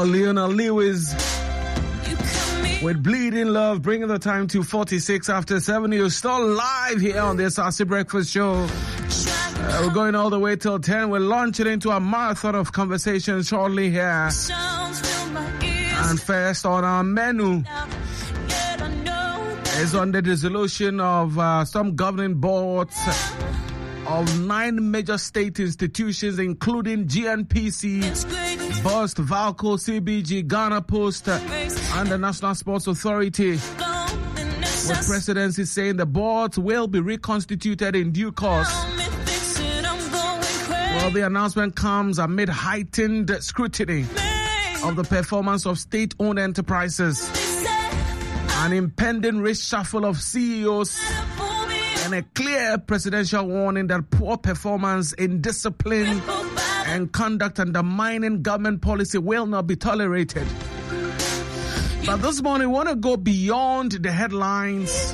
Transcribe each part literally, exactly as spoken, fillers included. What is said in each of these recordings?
Leona Lewis with Bleeding Love, bringing the time to forty-six after seven. You're still live here on this Sassy Breakfast Show. Uh, we're going all the way till ten. We're launching into a marathon of conversations shortly here. And first on our menu is on the dissolution of uh, some governing boards of nine major state institutions, including G N P C, Bust, Valco, C B G, Ghana Post, uh, and the National Sports Authority. With presidency saying the boards will be reconstituted in due course. Well, the announcement comes amid heightened scrutiny of the performance of state-owned enterprises, an impending reshuffle of C E Os, and a clear presidential warning that poor performance in discipline and conduct undermining government policy will not be tolerated. But this morning, we want to go beyond the headlines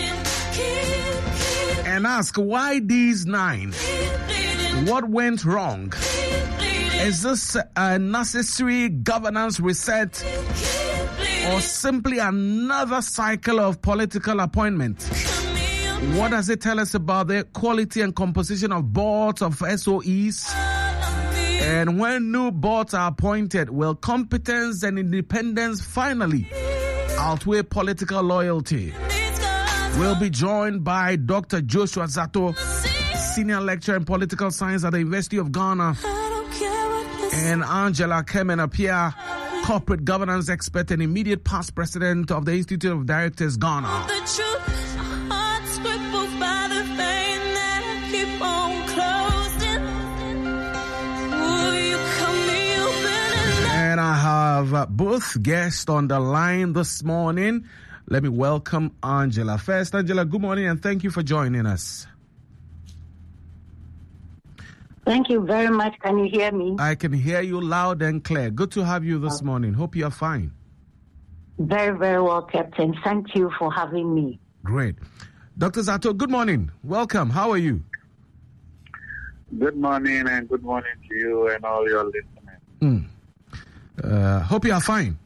and ask why these nine? What went wrong? Is this a necessary governance reset or simply another cycle of political appointment? What does it tell us about the quality and composition of boards of S O Es? And when new boards are appointed, will competence and independence finally outweigh political loyalty? We'll be joined by Doctor Joshua Zato, Senior Lecturer in Political Science at the University of Ghana, and Angela Kemenapia, Corporate Governance Expert and immediate past President of the Institute of Directors, Ghana. And I have uh, both guests on the line this morning. Let me welcome Angela first. Angela, good morning and thank you for joining us. Thank you very much. Can you hear me? I can hear you loud and clear. Good to have you this morning. Hope you are fine. Very, very well, Captain. Thank you for having me. Great. Doctor Zato, good morning. Welcome. How are you? Good morning and good morning to you and all your listeners. Mm. Uh, hope you are fine.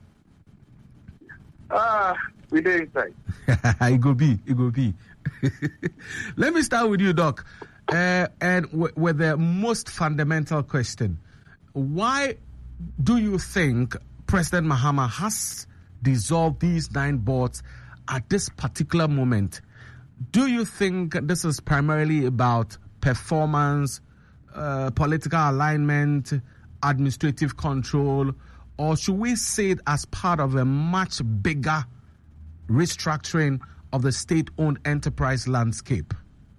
Ah, we did inside. It will be. It will be. Let me start with you, Doc. Uh, and w- with the most fundamental question. Why do you think President Mahama has dissolved these nine boards at this particular moment? Do you think this is primarily about performance, uh, political alignment, administrative control, or should we see it as part of a much bigger restructuring of the state-owned enterprise landscape?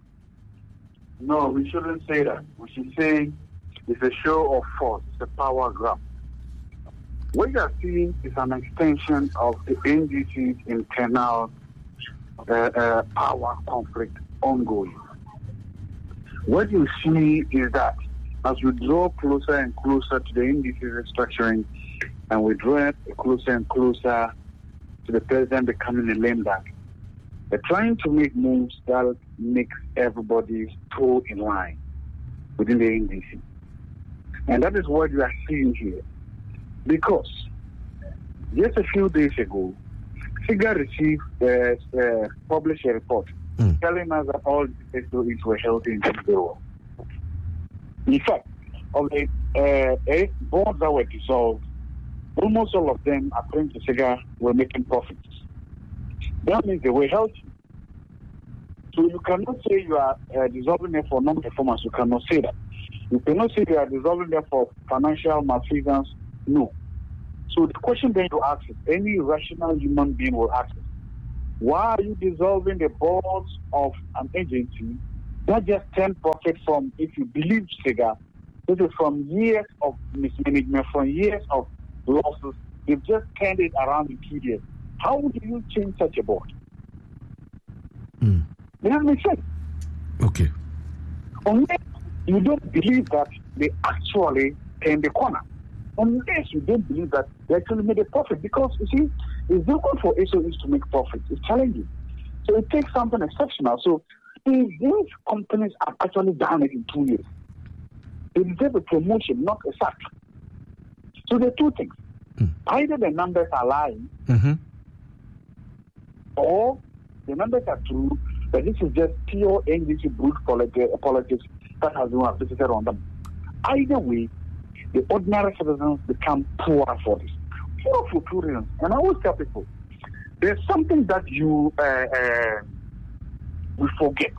No, we shouldn't say that. We should say it's a show of force, it's a power grab. What you are seeing is an extension of the N D C's internal uh, uh, power conflict ongoing. What you see is that as we draw closer and closer to the N D C restructuring, and we draw closer and closer to the president becoming a lame duck, they're trying to make moves that makes everybody's toe in line within the N D C. And that is what you are seeing here. Because just a few days ago, SIGA received, uh, uh, published a report mm. telling us that all the S O Es were healthy in the world. In fact, of the uh, eight boards that were dissolved, almost all of them, according to SIGA, were making profits. That means they were healthy. So you cannot say you are uh, dissolving them for non-performance. You cannot say that. You cannot say you are dissolving them for financial malfeasance. No. So the question then you ask is, any rational human being will ask is, why are you dissolving the boards of an agency that just turn profit from, if you believe SIGA, this is from years of mismanagement, from years of losses. They've just turned it around in two years. How do you change such a board? Mm. It doesn't make sense. Okay. Unless you don't believe that they actually turned the corner. Unless you don't believe that they actually made a profit. Because, you see, it's difficult for S O Es to make profits. It's challenging. So it takes something exceptional. So if these companies have actually done it in two years, they deserve a promotion, not a sack. So there are two things. Mm. Either the numbers are lying, mm-hmm. or the numbers are true, but this is just pure N D C brute politics that has been visited on them. Either way, the ordinary citizens become poorer for this. Poor for two reasons. And I always tell people, there's something that you uh, uh, we forget.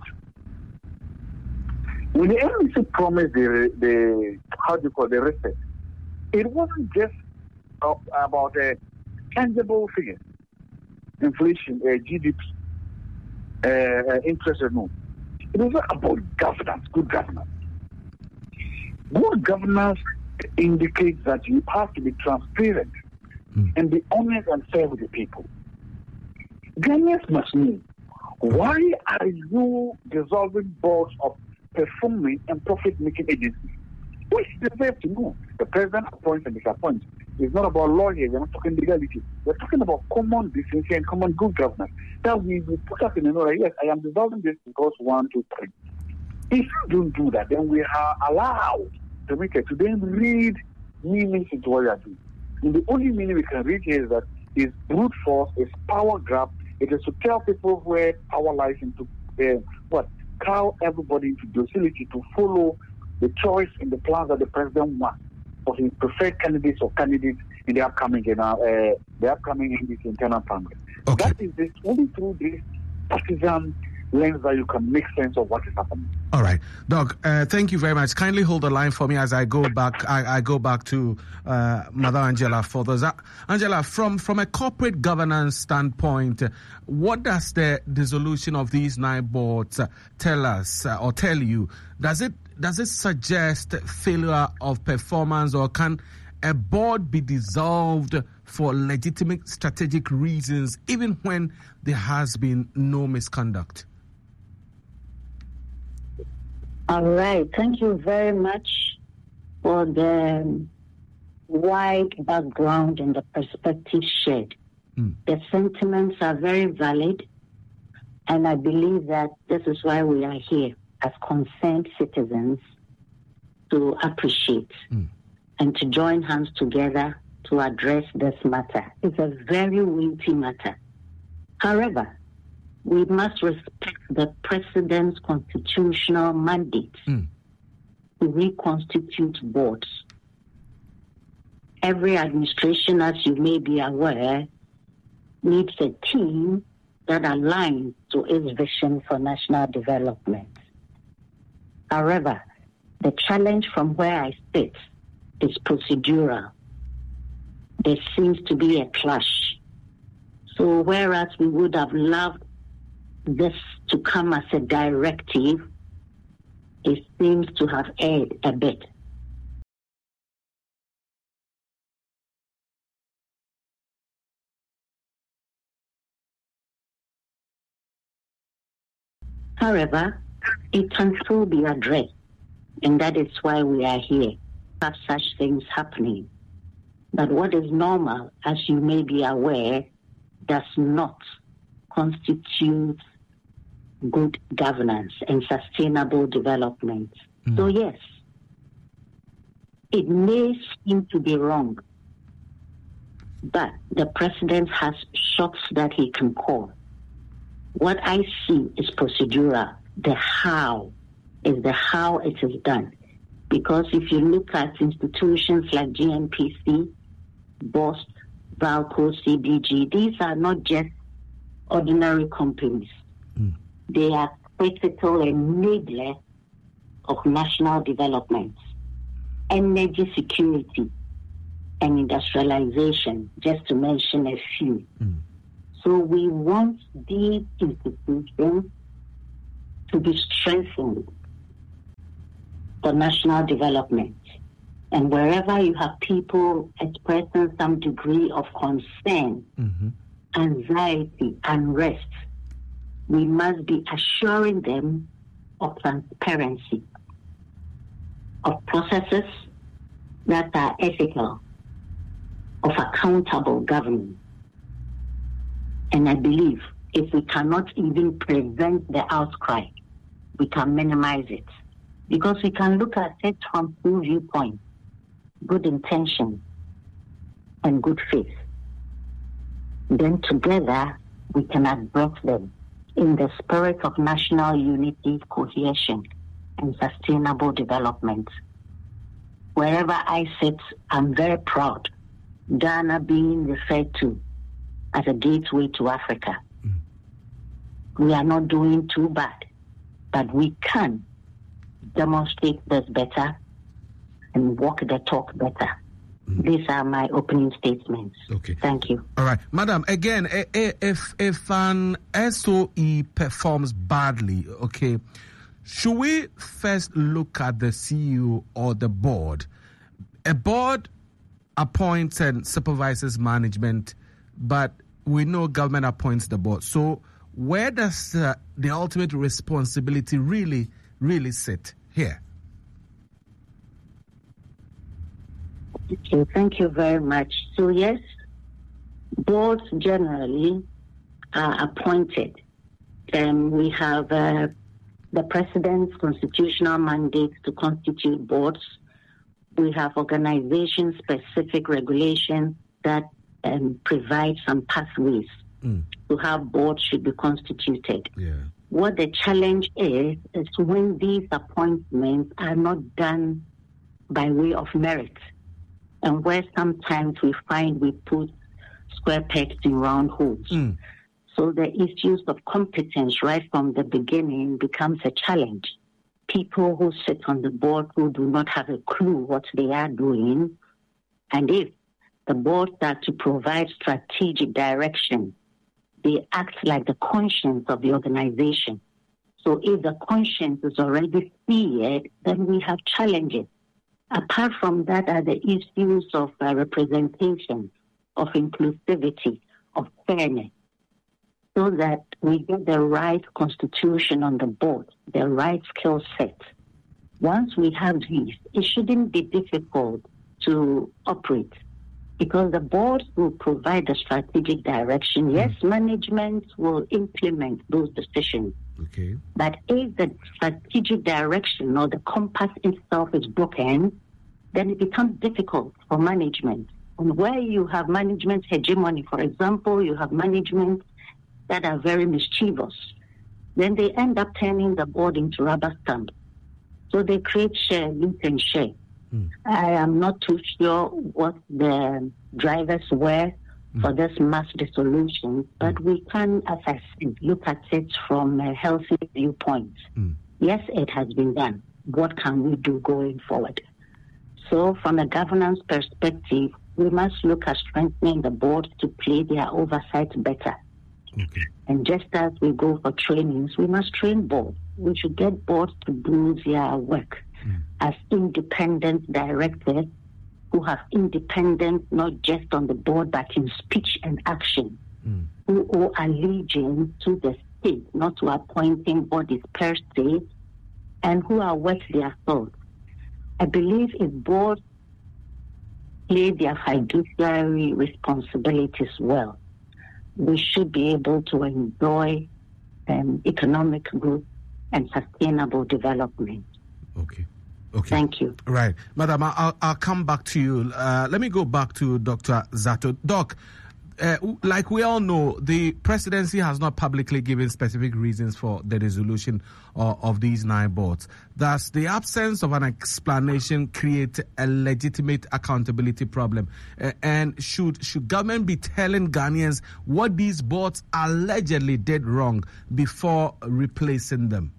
When the N D C promised the, the how do you call it, the reset, it wasn't just uh, about a uh, tangible figure, inflation, uh, G D P, uh, uh, interest rate. No, it was about governance, good governance. Good governance indicates that you have to be transparent mm. and be honest and fair with the people. Ghanaians must know, why are you dissolving boards of performing and profit-making agencies? Which deserve to know. The president appoints and disappoints. It's not about law here. We're not talking legality. We're talking about common decency and common good governance. That we will put up in an order. Yes, I am dissolving this because one, two, three. If you don't do that, then we are allowed to make it to then read meanings into what you are doing. And the only meaning we can read here is that is brute force, is power grab. It is to tell people where power lies into uh, what cow everybody into docility to follow the choice and the plans that the president wants for his preferred candidates or candidates in the upcoming uh, uh, the upcoming N D C internal Congress. Okay. That is this only through this partisan lens that you can make sense of what is happening. All right, Doc. Uh, thank you very much. Kindly hold the line for me as I go back. I, I go back to uh, Mother Angela for those. Uh, Angela, from from a corporate governance standpoint, uh, what does the dissolution of these nine boards uh, tell us uh, or tell you? Does it does it suggest failure of performance, or can a board be dissolved for legitimate strategic reasons, even when there has been no misconduct? All right. Thank you very much for the wide background and the perspective shared. Mm. The sentiments are very valid, and I believe that this is why we are here as concerned citizens to appreciate mm. and to join hands together to address this matter. It's a very weighty matter. However, we must respect the president's constitutional mandate mm. to reconstitute boards. Every administration, as you may be aware, needs a team that aligns to its vision for national development. However, the challenge from where I sit is procedural. There seems to be a clash. So whereas we would have loved this to come as a directive, it seems to have erred a bit. However, it can still be addressed, and that is why we are here, have such things happening. But what is normal, as you may be aware, does not constitute good governance and sustainable development. Mm. So yes, it may seem to be wrong, but the president has shots that he can call. What I see is procedural. The how is the how it is done. Because if you look at institutions like G N P C, B O S T, VALCO, C D G, these are not just ordinary companies. Mm. They are critical enablers of national development, energy security, and industrialization, just to mention a few. Mm. So we want these institutions to be strengthened for national development. And wherever you have people expressing some degree of concern, mm-hmm. anxiety, unrest, we must be assuring them of transparency, of processes that are ethical, of accountable governance. And I believe if we cannot even prevent the outcry, we can minimize it. Because we can look at it from two viewpoints. Good intention, and good faith. Then together we can address them in the spirit of national unity, cohesion, and sustainable development. Wherever I sit, I'm very proud. Ghana being referred to as a gateway to Africa. Mm. We are not doing too bad, but we can demonstrate this better and walk the talk better. Mm. These are my opening statements. Okay. Thank you. All right. Madam, again, if if an S O E performs badly, okay, should we first look at the C E O or the board? A board appoints and supervises management, but we know government appoints the board. So where does uh, the ultimate responsibility really, really sit here? Okay, thank you very much. So yes, boards generally are appointed. Um, we have uh, the president's constitutional mandate to constitute boards. We have organization-specific regulations that um, provide some pathways mm. to how boards should be constituted. Yeah. What the challenge is, is when these appointments are not done by way of merit, and where sometimes we find we put square pegs in round holes. Mm. So the issues of competence right from the beginning becomes a challenge. People who sit on the board who do not have a clue what they are doing, and if the boards are to provide strategic direction, they act like the conscience of the organization. So if the conscience is already seared, then we have challenges. Apart from that are the issues of uh, representation, of inclusivity, of fairness, so that we get the right constitution on the board, the right skill set. Once we have these, it shouldn't be difficult to operate because the board will provide the strategic direction. Yes, mm. management will implement those decisions. Okay. But if the strategic direction or the compass itself is broken, then it becomes difficult for management. And where you have management hegemony, for example, you have management that are very mischievous, then they end up turning the board into rubber stamps. So they create share, loot and share. Mm. I am not too sure what the drivers were mm. for this mass dissolution, but mm. we can, as I said, look at it from a healthy viewpoint. Mm. Yes, it has been done. What can we do going forward? So from a governance perspective, we must look at strengthening the board to play their oversight better. Okay. And just as we go for trainings, we must train boards. We should get boards to do their work mm. as independent directors who have independence not just on the board but in speech and action, mm. who owe allegiance to the state, not to appointing bodies per se, and who are worth their thoughts. I believe if boards play their fiduciary responsibilities well, we should be able to enjoy um, economic growth and sustainable development. Okay. Okay. Thank you. Right. Madam, I'll, I'll come back to you. Uh, let me go back to Doctor Zato. Doc, uh, like we all know, the presidency has not publicly given specific reasons for the dissolution of, of these nine boards. Thus, the absence of an explanation creates a legitimate accountability problem. Uh, and should should government be telling Ghanaians what these boards allegedly did wrong before replacing them?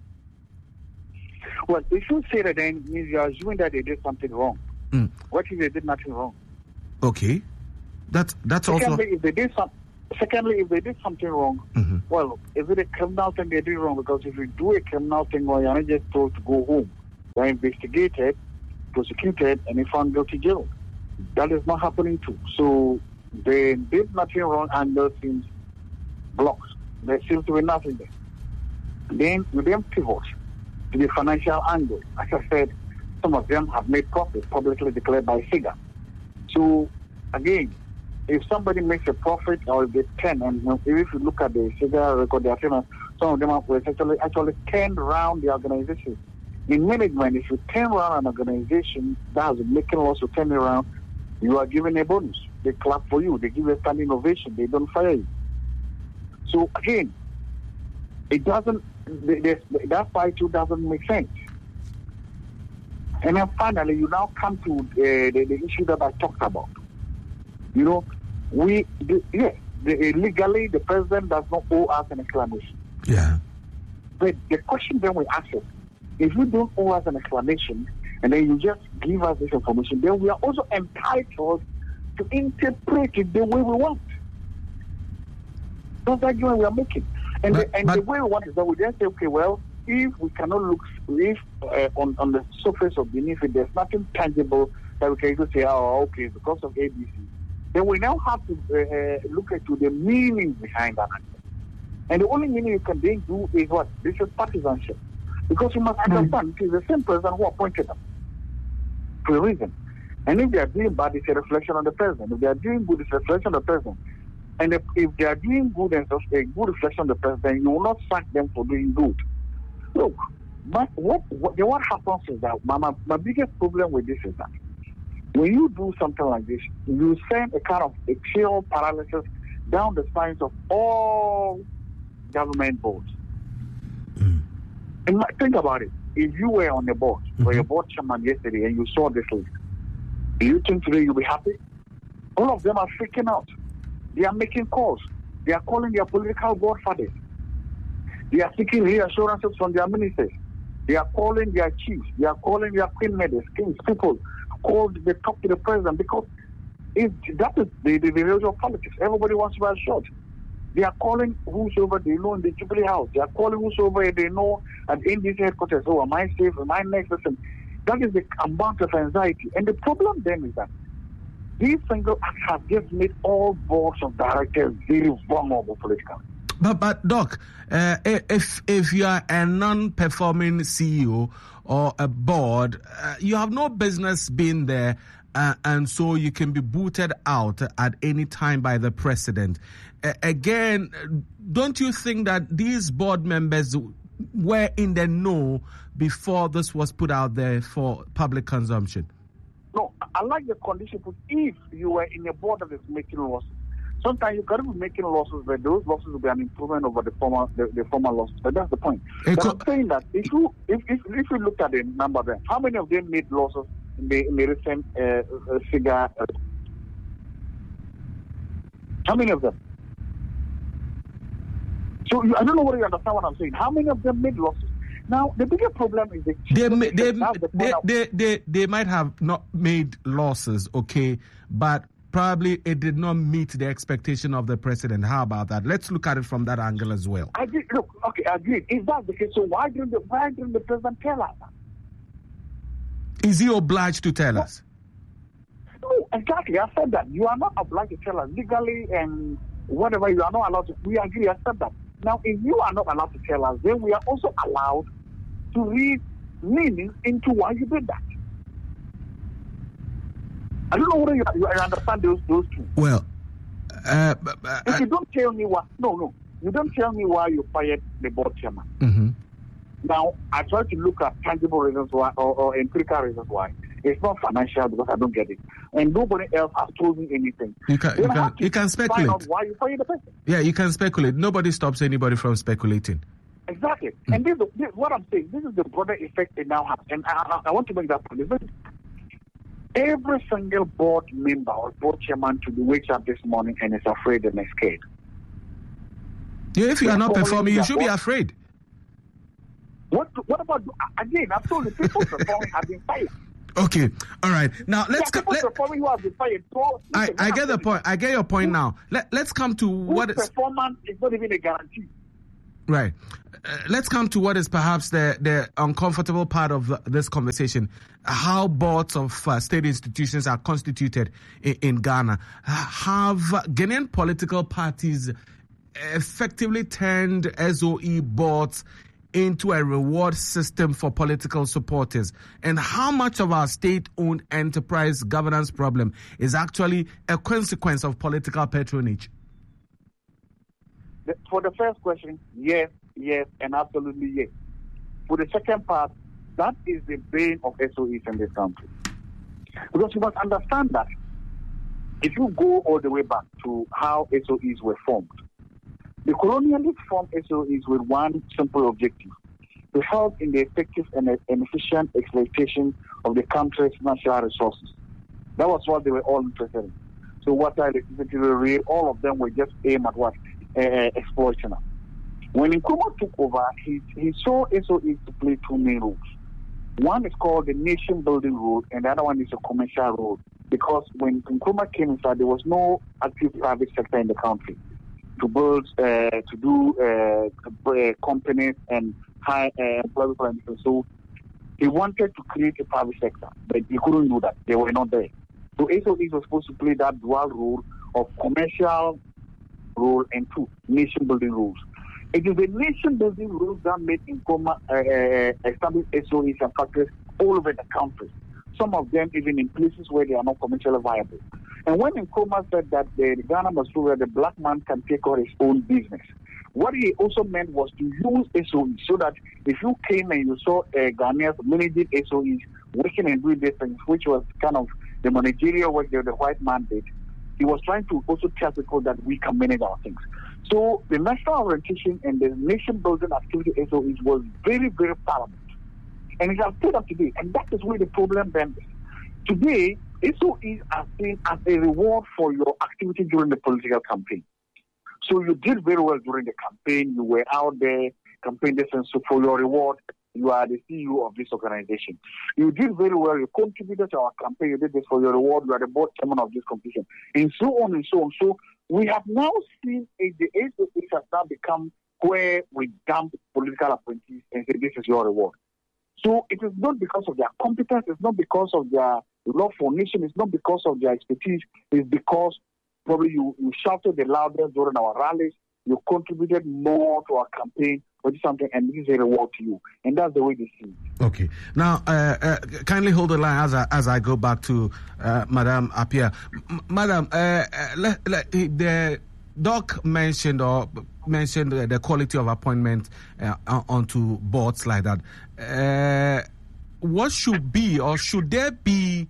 Well, if you say that, then means you're assuming that they did something wrong. Mm. What if they did nothing wrong? Okay. That, that's secondly, also... If they did some, secondly, if they did something wrong, mm-hmm. well, is it a criminal thing they did wrong? Because if you do a criminal thing, well, you're not just told to go home. You're investigated, prosecuted, and you found guilty jail. That is not happening too. So they did nothing wrong and those things blocked. There seems to be nothing there. Then we then pivot to the financial angle. As I said, some of them have made profit publicly declared by figure. So again, if somebody makes a profit or they ten, and you know, if you look at the figure record, they are saying some of them have actually actually turned around the organization. In management, if you turn around an organization that has been making loss to turn around, you are given a bonus. they clap for you. They give you a standing ovation. They don't fire you. So again, it doesn't, that fight too doesn't make sense. And then finally, you now come to uh, the, the issue that I talked about. You know, we, the, yes, the, uh, legally, the president does not owe us an explanation. Yeah. But the question then we ask is, if you don't owe us an explanation, and then you just give us this information, then we are also entitled to interpret it the way we want. That's the argument we are making. And, but, the, and but, the way we want is that we just say, okay, well, if we cannot look, if uh, on, on the surface of beneath it, there's nothing tangible that we can just say, oh, okay, because of A B C, then we now have to uh, look into the meaning behind that answer. And the only meaning you can then do is what? This is partisanship. Because you must understand, it is the same president who appointed them for a reason. And if they are doing bad, it's a reflection on the president. If they are doing good, it's a reflection on the president. And if, if they are doing good and such a good reflection on the president, you will not sack them for doing good. Look, but what what, what happens is that my, my, my biggest problem with this is that when you do something like this, you send a kind of a chill paralysis down the spines of all government boards. Mm. And think about it. If you were on the board, mm-hmm. or your board chairman yesterday, and you saw this list, do you think today you'll be happy? All of them are freaking out. They are making calls. They are calling their political godfathers. They are seeking reassurances from their ministers. They are calling their chiefs. They are calling their queen mothers, kings, people, called the top to the president, because if that is the, the, the reality of politics. Everybody wants to be assured. They are calling whosoever they know in the Jubilee House. They are calling whosoever they know at the N D C headquarters. Oh, am I safe? Am I next? Listen, that is the amount of anxiety. And the problem then is that these single acts have just made all boards of directors very vulnerable politically. But, but Doc, uh, if if you are a non-performing C E O or a board, uh, you have no business being there, uh, and so you can be booted out at any time by the president. Uh, again, don't you think that these board members were in the know before this was put out there for public consumption? No, I like the condition, but if you were in a board that is making losses, sometimes you can be making losses, but those losses will be an improvement over the former the, the former losses. But that's the point. But co- I'm saying that if you if, if if you look at the number there, how many of them made losses in the in the recent uh, uh, figure? Uh, how many of them? So you, I don't know whether you understand what I'm saying. How many of them made losses? Now, the bigger problem is the they may, they, the they, they, they, they might have not made losses, okay, but probably it did not meet the expectation of the president. How about that? Let's look at it from that angle as well. I did, look, okay, I agree. If that's the case, so why didn't the, why didn't the president tell us that? Is he obliged to tell us? No, exactly. I said that. You are not obliged to tell us legally and whatever. You are not allowed to. We agree. I said that. Now, if you are not allowed to tell us, then we are also allowed to read meaning into why you did that. I don't know whether you, you understand those those two. Well, uh, uh, if you don't tell me why, no, no, you don't tell me why you fired the board chairman. Mm-hmm. Now, I try to look at tangible reasons why, or, or empirical reasons why. It's not financial because I don't get it, and nobody else has told me anything. You can, you can, you can speculate. Find out why you fired the person. Yeah, you can speculate. Nobody stops anybody from speculating. Exactly, mm. and this, this what I'm saying. This is the broader effect it now has, and I, I, I want to make that point. Every single board member or board chairman to be wakes up this morning and is afraid and is scared. Yeah, if you are not performing, you should be afraid. What What about again? I've told you people performing have been fired. Okay, all right. Now let's yeah, come. Let, performing who have been fired. So, I, I get the point. I get your point now. Let Let's come to what is performance is not even a guarantee. Right. Uh, let's come to what is perhaps the, the uncomfortable part of the, this conversation, how boards of uh, state institutions are constituted in, in Ghana. Have Ghanaian political parties effectively turned S O E boards into a reward system for political supporters? And how much of our state-owned enterprise governance problem is actually a consequence of political patronage? For the first question, yes, yes, and absolutely yes. For the second part, that is the bane of S O Es in this country. Because you must understand that if you go all the way back to how S O Es were formed, the colonialists formed S O Es with one simple objective: to help in the effective and, and efficient exploitation of the country's natural resources. That was what they were all interested in. So water, electricity, rail, all of them were just aimed at what? Uh, exploitation. When Nkrumah took over, he, he saw S O Es to play two main roles. One is called the nation building role, and the other one is a commercial role. Because when Nkrumah came inside, there was no active private sector in the country to build, uh, to do uh, companies and high uh, employment. So he wanted to create a private sector, but he couldn't do that. They were not there. So S O Es was supposed to play that dual role of commercial role and two nation building roles. It is the nation building rules that made Nkrumah uh, establish S O Es and factories all over the country. Some of them even in places where they are not commercially viable. And when Nkrumah said that the Ghana must prove that the black man can take on his own business, what he also meant was to use S O Es so that if you came and you saw uh, Ghanaians managing S O Es, working and doing these things, which was kind of the managerial work that the white man did, he was trying to also tell people that we can manage our things. So the national orientation and the nation building activity S O Es was very, very paramount. And it has stayed up today. And that is where the problem then is. Today, S O Es are seen as a reward for your activity during the political campaign. So you did very well during the campaign. You were out there, campaign distance. So for your reward, you are the C E O of this organization. You did very well. You contributed to our campaign. You did this for your reward. You are the board chairman of this competition. And so on and so on. So we have now seen a, the S O Es has now become where we dump political appointees and say, this is your reward. So it is not because of their competence. It's not because of their love for nation. It's not because of their expertise. It's because probably you, you shouted the loudest during our rallies. You contributed more to our campaign or something, and this is a reward to you. And that's the way they see it. Okay. Now, uh, uh, kindly hold the line as I, as I go back to uh, Madam Appiah. M- Madam, uh, uh, let, let, the doc mentioned or mentioned the, the quality of appointment uh, onto boards like that. Uh, what should be, or should there be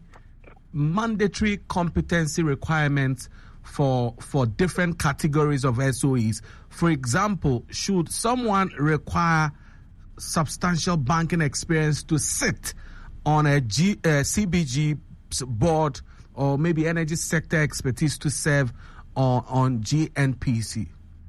mandatory competency requirements for for different categories of S O Es? For example, should someone require substantial banking experience to sit on a G, uh, C B G board, or maybe energy sector expertise to serve on, on G N P C?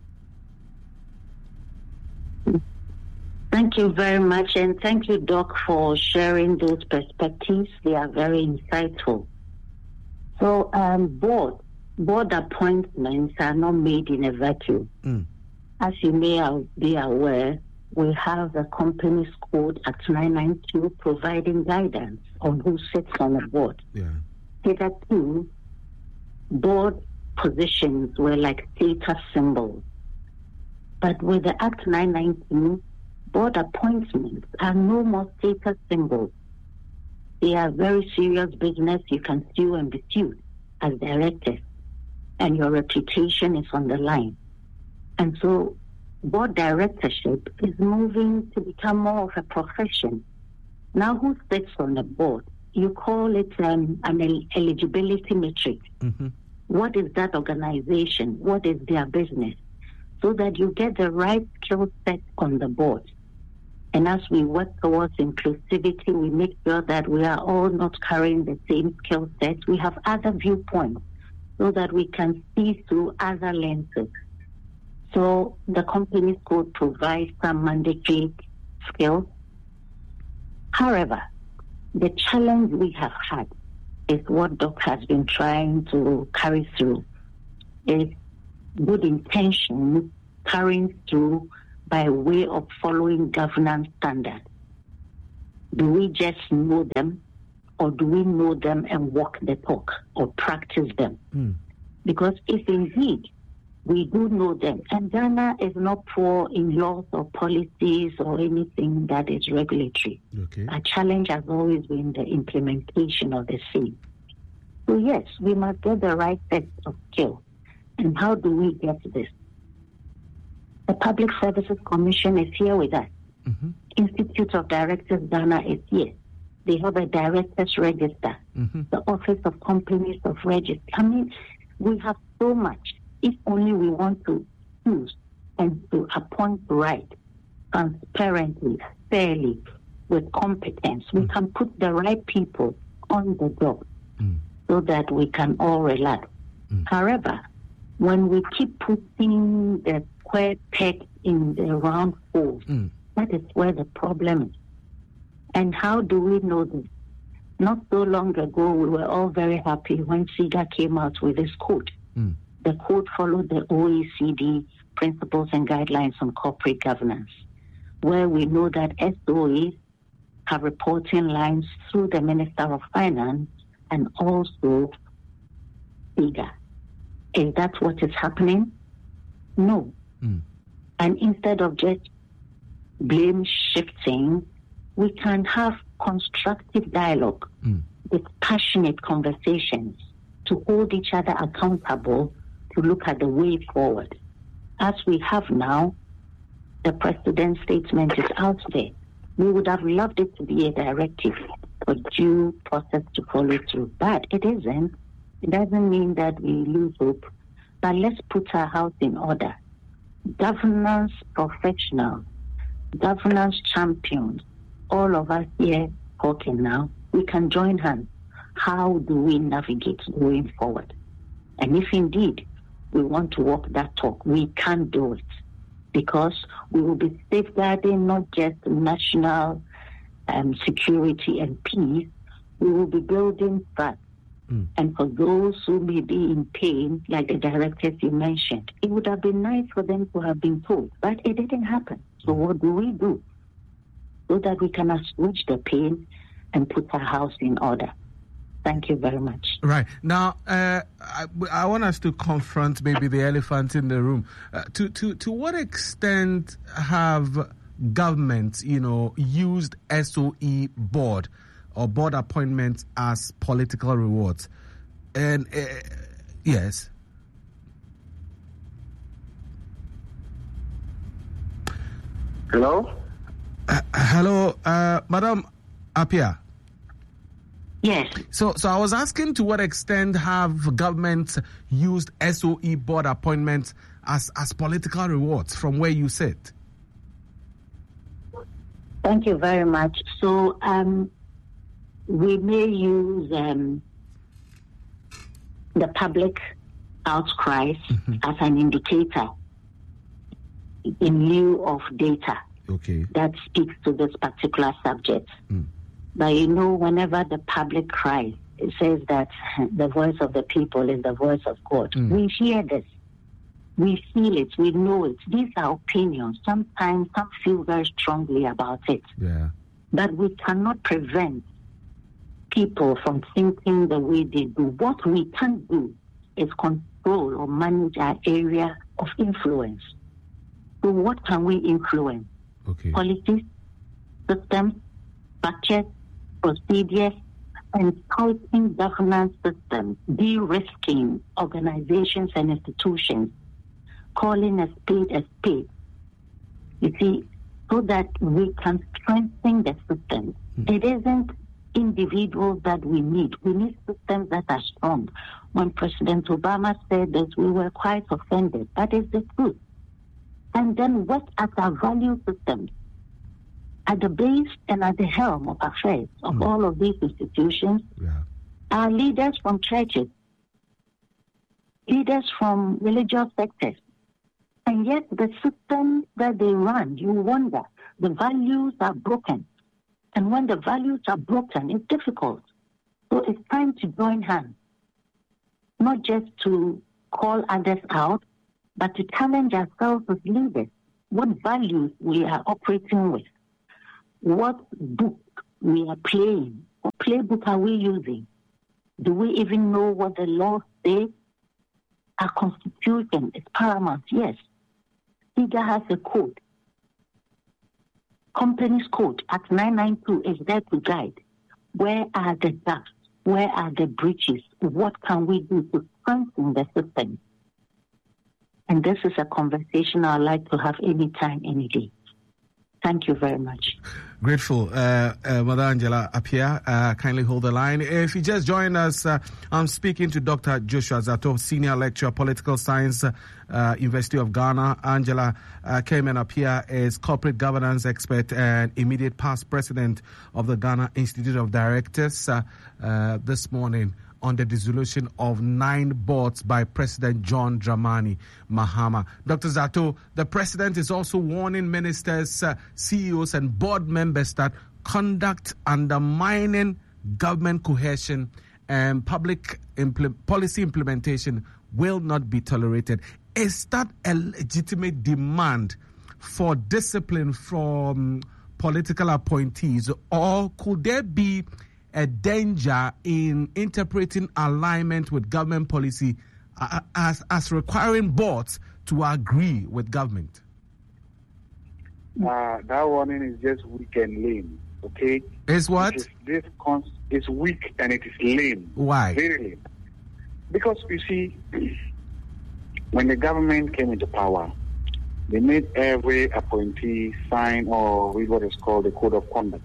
Thank you very much, and thank you, Doc, for sharing those perspectives. They are very insightful. So, um, board board appointments are not made in a vacuum. Mm. As you may be aware, we have a company's code at nine ninety-two providing guidance on who sits on the board. Yeah. Hitherto, board positions were like status symbols. But with the Act nine nineteen, board appointments are no more status symbols. They are very serious business. You can sue and be sued as directors, and your reputation is on the line. And so board directorship is moving to become more of a profession. Now, who sits on the board? You call it um, an el- eligibility matrix. Mm-hmm. What is that organization? What is their business? So that you get the right skill set on the board. And as we work towards inclusivity, we make sure that we are all not carrying the same skill sets. We have other viewpoints so that we can see through other lenses. So the company's code provides some mandatory skills. However, the challenge we have had is what Doc has been trying to carry through, is good intention carrying through by way of following governance standards. Do we just know them, or do we know them and walk the talk or practice them? Mm. Because if indeed we do know them, and Ghana is not poor in laws or policies or anything that is regulatory. Okay. Our challenge has always been the implementation of the same. So yes, we must get the right set of skills. And how do we get this? The Public Services Commission is here with us. Mm-hmm. Institute of Directors Ghana is here. They have a directors register. Mm-hmm. The Office of Companies of Register. I mean, We have so much. If only we want to choose and to appoint right, transparently, fairly, with competence, we mm. can put the right people on the job mm. so that we can all relax. Mm. However, when we keep putting the square peg in the round hole, mm. that is where the problem is. And how do we know this? Not so long ago, we were all very happy when SIGA came out with this code. Mm. The code followed the O E C D Principles and Guidelines on Corporate Governance, where we know that S O Es have reporting lines through the Minister of Finance and also SIGA. Is that what is happening? No. Mm. And instead of just blame shifting, we can have constructive dialogue mm. with passionate conversations to hold each other accountable to look at the way forward. As we have now, the President's statement is out there. We would have loved it to be a directive for due process to follow through, but it isn't. It doesn't mean that we lose hope, but let's put our house in order. Governance professionals, governance champions, all of us here talking now, we can join hands. How do we navigate going forward? And if indeed we want to walk that talk, we can do it, because we will be safeguarding not just national um, security and peace, we will be building trust. Mm. And for those who may be in pain, like the directors you mentioned, it would have been nice for them to have been told, but it didn't happen. So what do we do so that we can assuage the pain and put our house in order? Thank you very much. Right. Now, uh, I, I want us to confront maybe the elephant in the room. Uh, to, to, to what extent have governments, you know, used S O E board or board appointments as political rewards? And, uh, yes. Hello? Uh, hello, uh, Madam Appiah. Yes. So, so I was asking, to what extent have governments used S O E board appointments as, as political rewards from where you sit? Thank you very much. So, um, we may use um, the public outcries mm-hmm. as an indicator in lieu of data okay. that speaks to this particular subject. Mm. But you know, whenever the public cries, it says that the voice of the people is the voice of God. Mm. We hear this. We feel it. We know it. These are opinions. Sometimes some feel very strongly about it. Yeah. But we cannot prevent people from thinking the way they do. What we can do is control or manage our area of influence. So what can we influence? Okay. Policies, systems, structures, procedures, and tightening governance systems, de-risking organizations and institutions, calling a spade a spade. You see, so that we can strengthen the system. Mm. It isn't individuals that we need. We need systems that are strong. When President Obama said this, we were quite offended. That is the truth. And then what are our value systems? At the base and at the helm of affairs of mm. all of these institutions yeah. are leaders from churches, leaders from religious sectors. And yet the system that they run, you wonder, the values are broken. And when the values are broken, it's difficult. So it's time to join hands, not just to call others out, but to challenge ourselves as leaders, what values we are operating with. What book we are playing? What playbook are we using? Do we even know what the law says? Our constitution is paramount, yes. SIGA has a code. Company's code at nine ninety-two is there to guide. Where are the gaps? Where are the breaches? What can we do to strengthen the system? And this is a conversation I'd like to have any time, any day. Thank you very much. Grateful. Uh, uh, Mother Angela Appiah, uh, kindly hold the line. If you just joined us, uh, I'm speaking to Doctor Joshua Zato, Senior Lecturer, Political Science, uh, University of Ghana. Angela uh, Cayman Appiah is Corporate Governance Expert and immediate past President of the Ghana Institute of Directors. Uh, uh, this morning, on the dissolution of nine boards by President John Dramani Mahama. Doctor Zato, the President is also warning ministers, uh, C E Os and board members that conduct undermining government cohesion and public impl- policy implementation will not be tolerated. Is that a legitimate demand for discipline from political appointees, or could there be a danger in interpreting alignment with government policy uh, as, as requiring boards to agree with government? Uh, that warning is just weak and lame, okay? Is what? It is, this cons- is weak and it is lame. Why? Very lame. Because, you see, when the government came into power, they made every appointee sign or read what is called the Code of Conduct.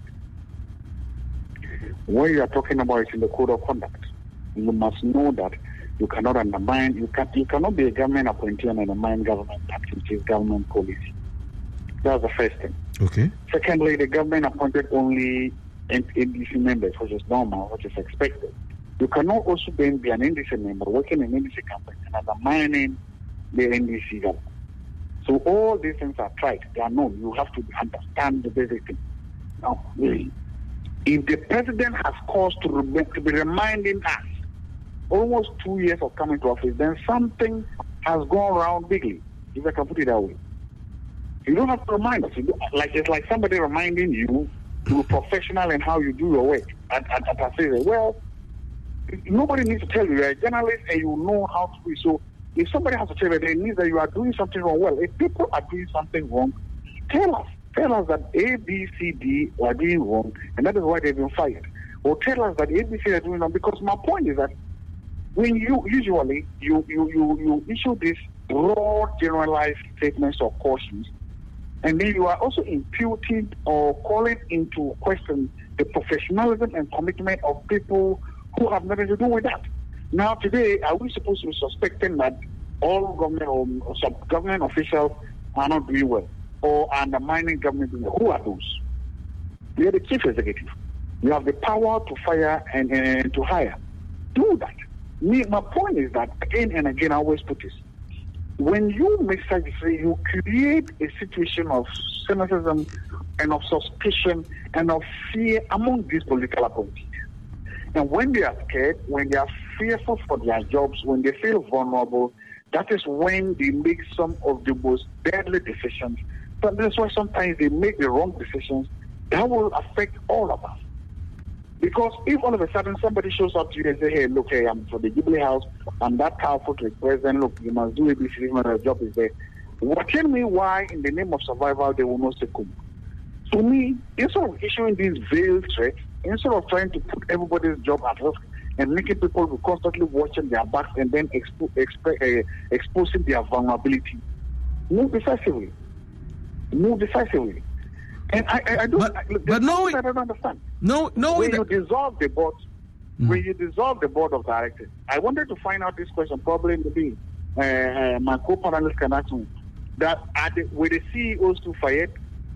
What you are talking about is in the Code of Conduct. You must know that you cannot undermine, you, can, you cannot be a government appointee and undermine government activities, government policy. That's the first thing. Okay. Secondly, the government appointed only N D C members, which is normal, which is expected. You cannot also then be an N D C member working in an N D C company and undermining the N D C government. So all these things are tried. They are known. You have to understand the basic thing. Now, really, if the president has cause to, re- to be reminding us almost two years of coming to office, then something has gone wrong bigly, if I can put it that way. You don't have to remind us. You like It's like somebody reminding you you're professional in how you do your work. And, and, and I say, well, nobody needs to tell you. You're a journalist and you know how to do it. So if somebody has to tell you, it means that you are doing something wrong. Well, if people are doing something wrong, tell us. Tell us that A, B, C, D are doing wrong, and that is why they've been fired. Or tell us that A, B, C are doing wrong, because my point is that when you usually you you you, you issue these broad, generalized statements or cautions, and then you are also imputing or calling into question the professionalism and commitment of people who have nothing to do with that. Now, today, are we supposed to be suspecting that all government or, or some government officials are not doing well or undermining government? Who are those? You are the chief executive. You have the power to fire and, and to hire. Do that. Me, my point is that, again and again, I always put this. When you make such a decision, you create a situation of cynicism and of suspicion and of fear among these political appointees. And when they are scared, when they are fearful for their jobs, when they feel vulnerable, that is when they make some of the most deadly decisions. But that's why sometimes they make the wrong decisions that will affect all of us. Because if all of a sudden somebody shows up to you and say, hey, look, hey, I'm for the Jubilee House, I'm that powerful to the president, look, you must do A B C, the job is there. Well, tell me why, in the name of survival, they will not say come. To me, instead of issuing these veiled threats, instead of trying to put everybody's job at risk and making people be constantly watching their backs and then expo- exp- uh, exposing their vulnerability, move decisively. Move decisively. And I, I, I don't, but, I, but no, I don't understand. No, no. When the, you dissolve the board, mm. when you dissolve the board of directors, I wanted to find out this question. Probably maybe uh, uh, my co-panelists can ask me that: are the, were the C E Os too fired?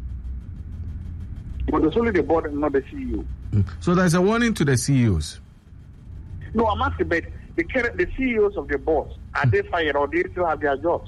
But it's only the board and not the C E O. Mm. So there's a warning to the C E Os. No, I'm asking, but the current, the C E Os of the boards, are they fired or they still have their jobs?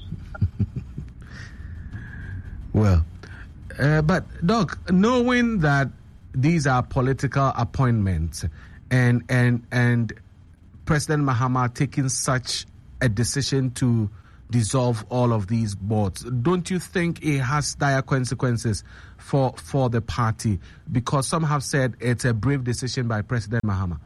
Well, uh, but Doc, knowing that these are political appointments, and and and President Mahama taking such a decision to dissolve all of these boards, don't you think it has dire consequences for for the party? Because some have said it's a brave decision by President Mahama.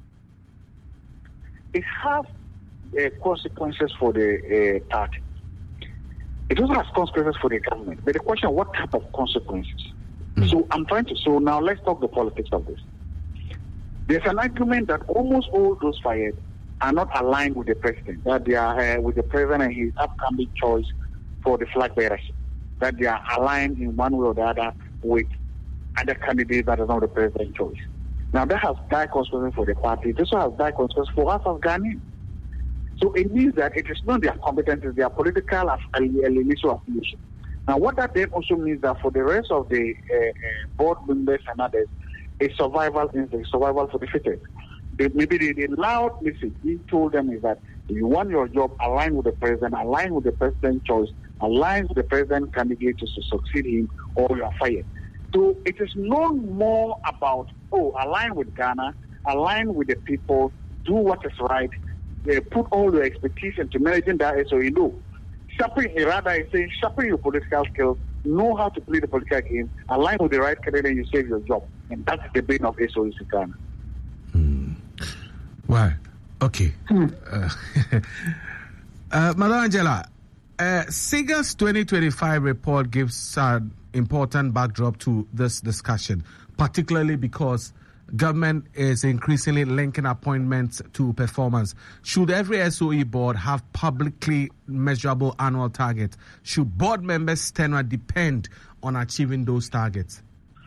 It has uh, consequences for the uh, party. It also has consequences for the government. But the question, what type of consequences? Mm. So I'm trying to, so now let's talk the politics of this. There's an argument that almost all those fired are not aligned with the president, that they are uh, with the president and his upcoming choice for the flag bearers, that they are aligned in one way or the other with other candidate that is not the president's choice. Now that has dire consequences for the party. This has dire consequences for us as Ghanaians. So it means that it is not their competencies, their political affiliation. Now what that then also means that for the rest of the uh, uh, board members and others, a survival instinct, survival for the fittest. They, maybe the, the loud message being told them is that if you want your job, align with the president, align with the president's choice, align with the president candidate to succeed him, or you are fired. So it is no more about, oh, align with Ghana, align with the people, do what is right, they put all your expertise into managing that S O E. No. Sharpen, rather, is saying sharpen your political skills, know how to play the political game, align with the right candidate, you save your job. And that's the bane of S O Es in Ghana. Hmm. Why? Okay. Hmm. Uh, uh, Madam Angela, uh, SIGA's twenty twenty-five report gives an important backdrop to this discussion, particularly because government is increasingly linking appointments to performance. Should every S O E board have publicly measurable annual targets? Should board members' tenure depend on achieving those targets?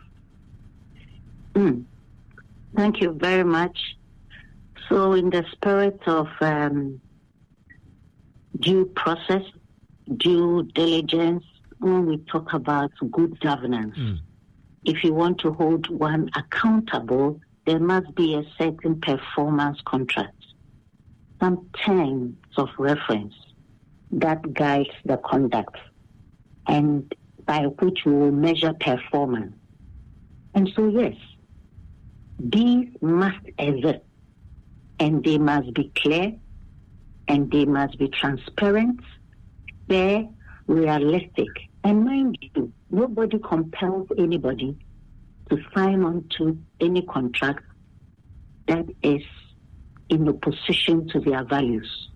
Mm. Thank you very much. So in the spirit of um, due process, due diligence, when we talk about good governance, mm. if you want to hold one accountable, there must be a certain performance contract, some terms of reference that guides the conduct and by which we will measure performance. And so, yes, these must exist, and they must be clear, and they must be transparent, fair, realistic. And mind you, nobody compels anybody to sign on to any contract that is in opposition to their values.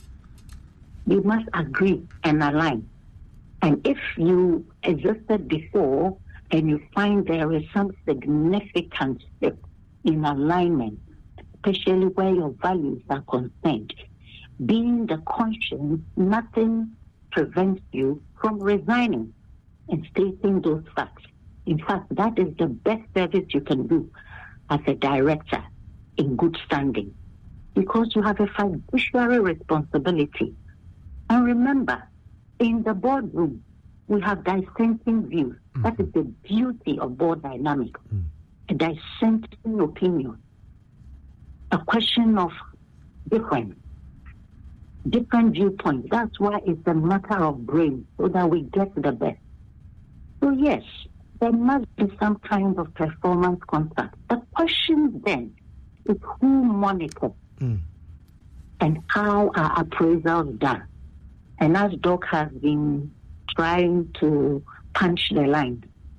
You must agree and align. And if you existed before and you find there is some significant step in alignment, especially where your values are concerned, being the conscience, nothing prevents you from resigning and stating those facts. In fact, that is the best service you can do as a director in good standing, because you have a fiduciary responsibility. And remember, in the boardroom, we have dissenting views. Mm-hmm. That is the beauty of board dynamics. Mm-hmm. A dissenting opinion, a question of difference, different viewpoints. That's why it's a matter of brain, so that we get the best. So yes, there must be some kind of performance contract. The question then is who monitors mm. and how are appraisals done? And as Doc has been trying to punch the line,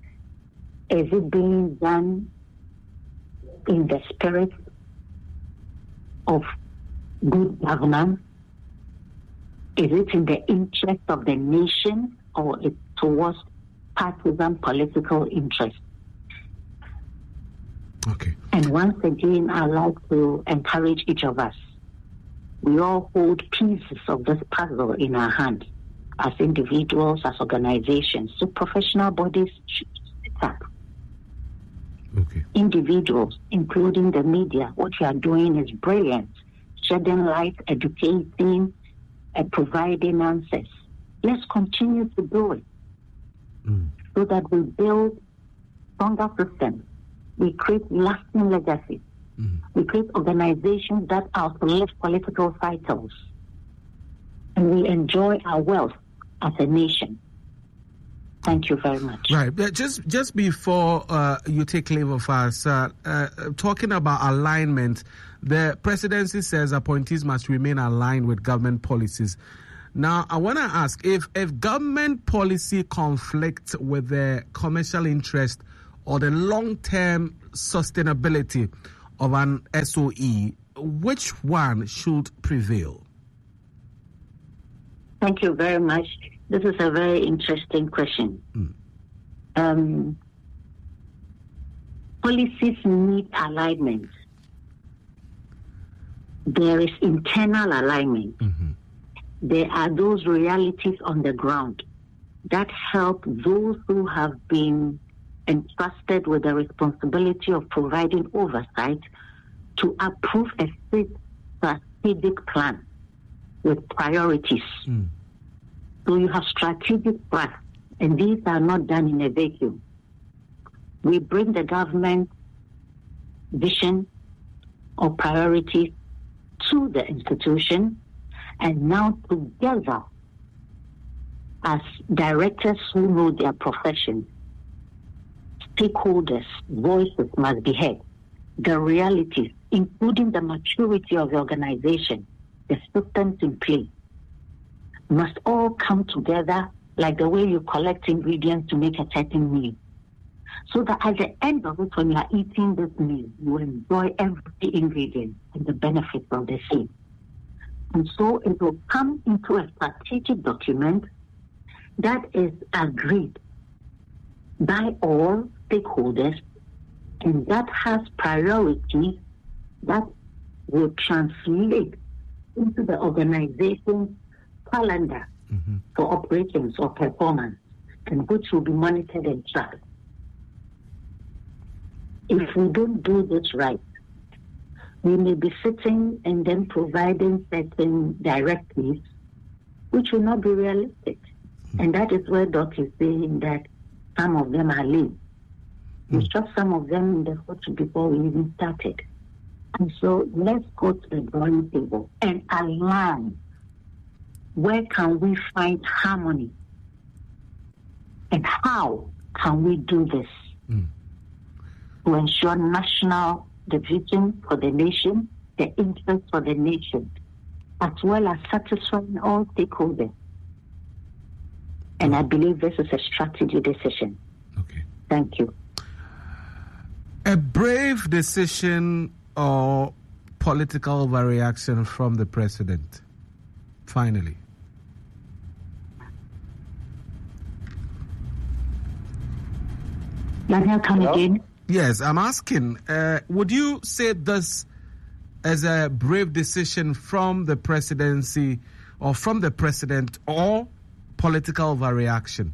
is it being done in the spirit of good governance? Is it in the interest of the nation, or it's towards partisan political interest? Okay. And once again, I'd like to encourage each of us. We all hold pieces of this puzzle in our hands, as individuals, as organizations. So professional bodies should sit up. Okay. Individuals, including the media, what you are doing is brilliant. Shedding light, educating, and providing answers. Let's continue to do it mm. so that we build stronger systems. We create lasting legacies. Mm. We create organizations that outlive political cycles. And we enjoy our wealth as a nation. Thank you very much. Right. Just just before uh, you take leave of us, uh, uh, talking about alignment, the presidency says appointees must remain aligned with government policies. Now, I want to ask, if, if government policy conflicts with the commercial interest or the long-term sustainability of an S O E, which one should prevail? Thank you very much. This is a very interesting question. Mm. Um, policies need alignment. There is internal alignment. Mm-hmm. There are those realities on the ground that help those who have been entrusted with the responsibility of providing oversight to approve a state strategic plan with priorities. Mm. So you have strategic plans, and these are not done in a vacuum. We bring the government vision or priorities to the institution, and now together, as directors who know their profession, stakeholders' voices must be heard. The realities, including the maturity of the organization, the systems in place, must all come together like the way you collect ingredients to make a certain meal. So that at the end of it, when you are eating this meal, you enjoy every ingredient and the benefits of the same. And so it will come into a strategic document that is agreed by all stakeholders, and that has priorities that will translate into the organization's calendar mm-hmm. for operations or performance, and which will be monitored and tracked. If we don't do this right, we may be sitting and then providing certain directives which will not be realistic. Mm-hmm. And that is where Doc is saying that some of them are late. We mm-hmm. shot some of them in the foot before we even started. And so let's go to the drawing table and align. Where can we find harmony? And how can we do this mm. to ensure national division for the nation, the interest for the nation, as well as satisfying all stakeholders? And I believe this is a strategy decision. Okay. Thank you. A brave decision or political overreaction from the president, finally? Daniel, come Hello? again. Yes, I'm asking, uh, would you say this as a brave decision from the presidency or from the president or political overreaction?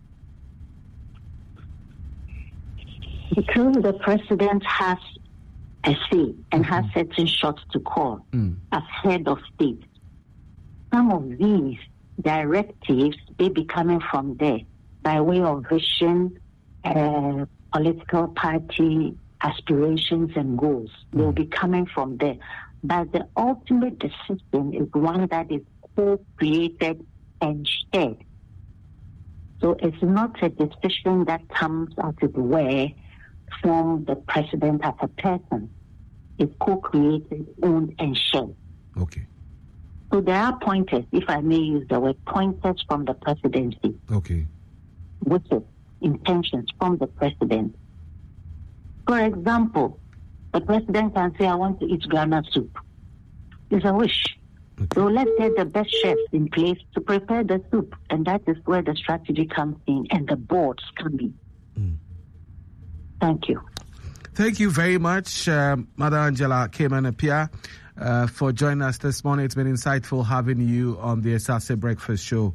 Because the president has a say and mm-hmm. has certain shots to call mm. as head of state, some of these directives may be coming from there by way of vision, uh, political party aspirations and goals. Mm. They'll be coming from there. But the ultimate decision is one that is co-created and shared. So it's not a decision that comes out of the way from the president as a person. It's co-created, owned, and shared. Okay. So there are pointers, if I may use the word, pointers from the presidency. Okay. Which is intentions from the president. For example, the president can say, I want to eat groundnut soup. It's a wish. Okay. So let's get the best chefs in place to prepare the soup. And that is where the strategy comes in and the boards come in. Mm. Thank you. Thank you very much, uh, Mother Angela Cayman-Appiah, uh, for joining us this morning. It's been insightful having you on the Asase Breakfast Show.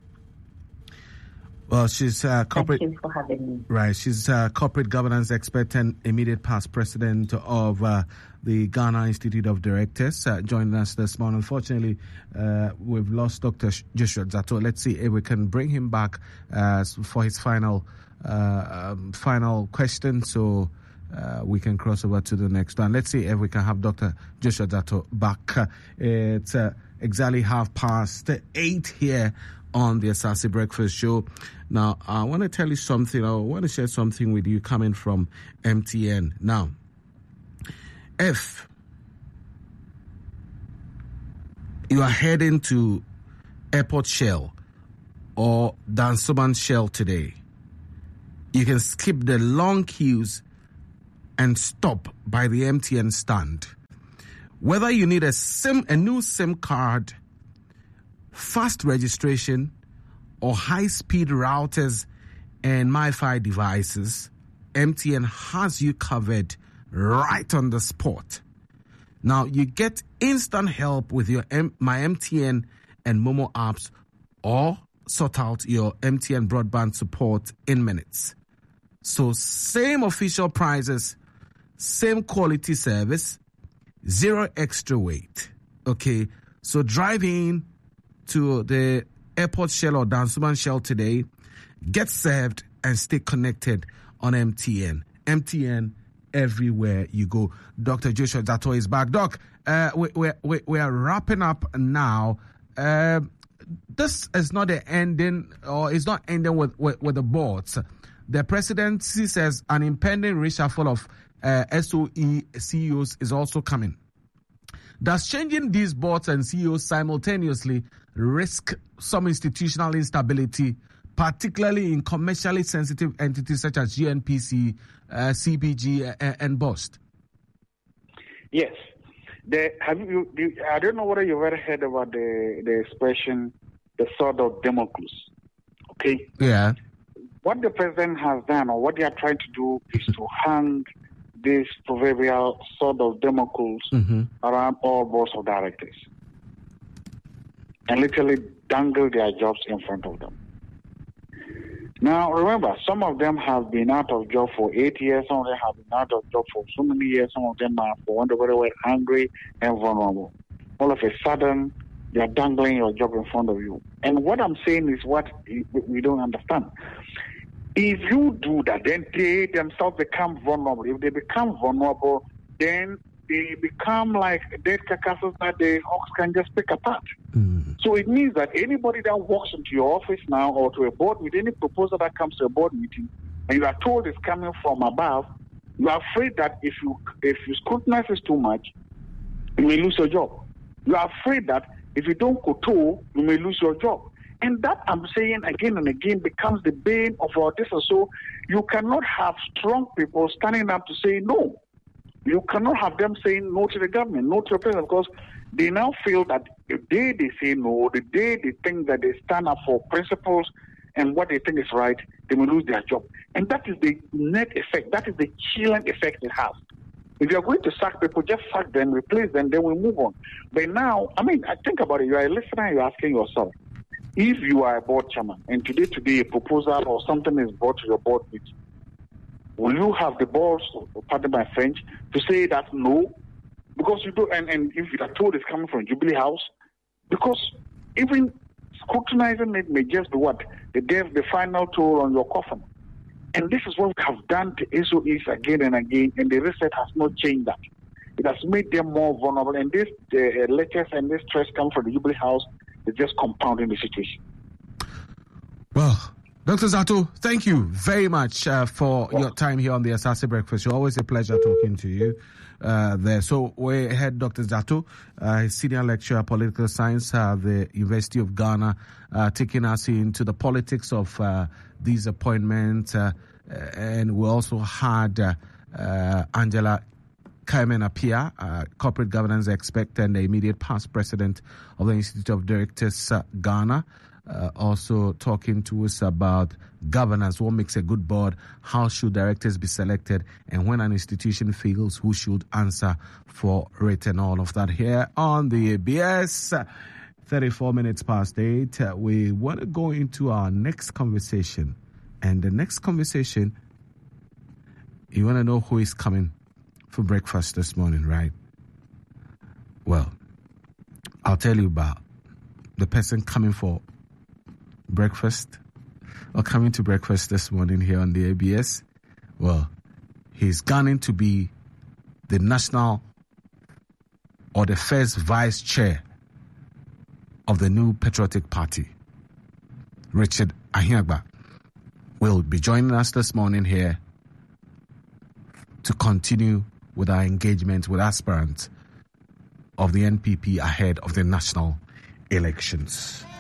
Well, she's uh, corporate. Thank you for having me. Right, she's a corporate governance expert and immediate past president of uh, the Ghana Institute of Directors, uh, joining us this morning. Unfortunately, uh, we've lost Doctor Joshua Zato. Let's see if we can bring him back uh, for his final, uh, um, final question. So. Uh, we can cross over to the next one. Let's see if we can have Doctor Joshua Zato back. Uh, it's uh, exactly half past eight here on the Asase Breakfast Show. Now, I want to tell you something. I want to share something with you coming from M T N. Now, if you are heading to Airport Shell or Dansoman Shell today, you can skip the long queues and stop by the M T N stand. Whether you need a SIM, a new SIM card, fast registration, or high-speed routers and MiFi devices, M T N has you covered right on the spot. Now, you get instant help with your M- My M T N and Momo apps, or sort out your M T N broadband support in minutes. So same official prices, same quality service, zero extra weight. Okay, so drive in to the Airport Shell or Dansuman Shell today, get served and stay connected on M T N. M T N everywhere you go. Doctor Joshua Zato is back. Doc, uh, we, we, we, we are wrapping up now. Uh, this is not the ending, or it's not ending with, with, with the boards. The presidency says an impending reshuffle of uh, S O E C E Os is also coming. Does changing these boards and C E Os simultaneously risk some institutional instability, particularly in commercially sensitive entities such as G N P C, uh, C B G, uh, and BOST? Yes. The, have you, you? I don't know whether you've ever heard about the, the expression, the sword of Damocles. Okay? Yeah. What the president has done, or what they are trying to do, is to hang this proverbial sword of Damocles mm-hmm. around all boards of directors and literally dangle their jobs in front of them. Now, remember, some of them have been out of job for eight years, some of them have been out of job for so many years, some of them are, for wonder very well, angry and vulnerable. All of a sudden, they are dangling your job in front of you. And what I'm saying is what we don't understand. If you do that, then they themselves become vulnerable. If they become vulnerable, then they become like dead carcasses that the hawks can just pick apart. Mm. So it means that anybody that walks into your office now or to a board with any proposal that comes to a board meeting, and you are told it's coming from above, you are afraid that if you if you scrutinize it too much, you may lose your job. You are afraid that if you don't kowtow, you may lose your job. And that, I'm saying again and again, becomes the bane of our discipline. So you cannot have strong people standing up to say no. You cannot have them saying no to the government, no to the president, because they now feel that the day they say no, the day they think that they stand up for principles and what they think is right, they will lose their job. And that is the net effect. That is the chilling effect it has. If you are going to sack people, just sack them, replace them, then we move on. But now, I mean, I think about it. You are a listener, you're asking yourself, if you are a board chairman and today, today a proposal or something is brought to your board meeting, will you have the balls, pardon my French, to say that no? Because you do, and, and if you are told it's coming from Jubilee House, because even scrutinizing it may just be what? The death, the final toll on your coffin. And this is what we have done to S O Es again and again, and the reset has not changed that. It has made them more vulnerable, and this uh, letters and this stress come from the Jubilee House is just compounding the situation. Well, Doctor Zato, thank you very much uh, for well, your time here on the Asase Breakfast. It's always a pleasure talking to you uh, there. So we had Doctor Zato, uh, senior lecturer political science at the University of Ghana, uh, taking us into the politics of uh, these appointments. Uh, and we also had uh, uh, Angela Kaimen Apia, uh, corporate governance expert and the immediate past president of the Institute of Directors uh, Ghana. Uh, also talking to us about governance, what makes a good board, how should directors be selected, and when an institution fails, who should answer for it, and all of that here on the A B S. thirty-four minutes past eight. Uh, we want to go into our next conversation. And the next conversation, you want to know who is coming for breakfast this morning, right? Well, I'll tell you about the person coming for breakfast or coming to breakfast this morning here on the A B S. Well, he's gunning to be the national or the first vice chair of the new Patriotic Party. Richard Ahiagba will be joining us this morning here to continue with our engagement with aspirants of the N P P ahead of the national elections.